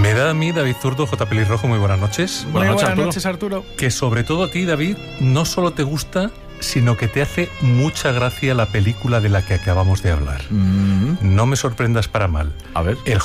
Me da a mí, David Zurdo, J. Pelirrojo, muy buenas noches. Muy buenas noches, Arturo. Que sobre todo a ti, David, no solo te gusta, sino que te hace mucha gracia la película de la que acabamos de hablar. No me sorprendas para mal. A ver. El